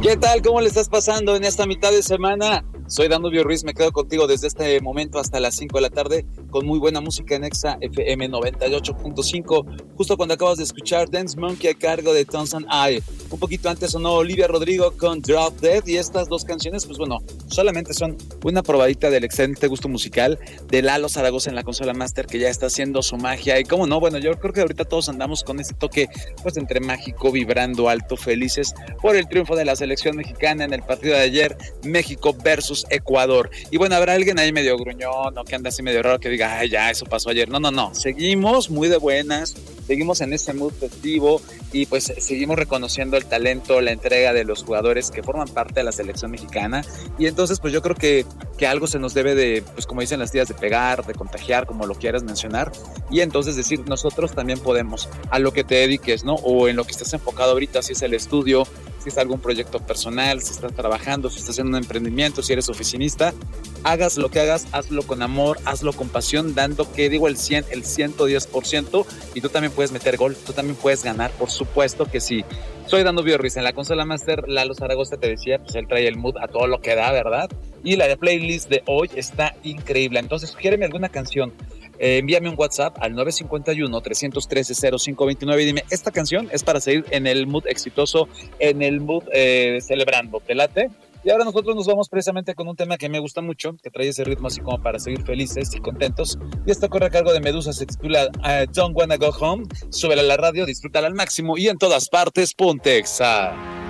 ¿Qué tal? ¿Cómo le estás pasando en esta mitad de semana? Soy Danubio Ruiz, me quedo contigo desde este momento hasta las 5 de la tarde con muy buena música en Exa FM 98.5, justo cuando acabas de escuchar Dance Monkey a cargo de Tones and I. Un poquito antes sonó Olivia Rodrigo con Drop Dead, y estas dos canciones, pues bueno, solamente son una probadita del excelente gusto musical de Lalo Zaragoza en la consola Master, que ya está haciendo su magia. Y cómo no, bueno, yo creo que ahorita todos andamos con ese toque pues entre mágico, vibrando alto, felices por el triunfo de la selección mexicana en el partido de ayer, México versus Ecuador. Y bueno, habrá alguien ahí medio gruñón o que anda así medio raro que diga, ay, ya, eso pasó ayer. No, seguimos muy de buenas, seguimos en ese mood festivo y pues seguimos reconociendo el talento, la entrega de los jugadores que forman parte de la selección mexicana. Y entonces pues yo creo que algo se nos debe de, pues como dicen las tías, de pegar, de contagiar, como lo quieras mencionar, y entonces decir, nosotros también podemos, a lo que te dediques, ¿no? O en lo que estés enfocado ahorita, si es el estudio, si es algún proyecto personal, si estás trabajando, si estás haciendo un emprendimiento, si eres oficinista, hagas lo que hagas, hazlo con amor, hazlo con pasión, dando, que digo, el 100, el 110%, y tú también puedes meter gol, tú también puedes ganar, por supuesto que sí. Soy Danubio Ruiz, en la consola Master, Lalo Zaragoza te decía, pues él trae el mood a todo lo que da, ¿verdad? Y la playlist de hoy está increíble, entonces sugiéreme alguna canción. Envíame un WhatsApp al 951-313-0529 y dime, esta canción es para seguir en el mood exitoso, en el mood celebrando, ¿te late? Y ahora nosotros nos vamos precisamente con un tema que me gusta mucho, que trae ese ritmo así como para seguir felices y contentos. Y esto corre a cargo de Medusa, se titula Don't Wanna Go Home. Súbela a la radio, disfrútala al máximo y en todas partes, ponte Exa.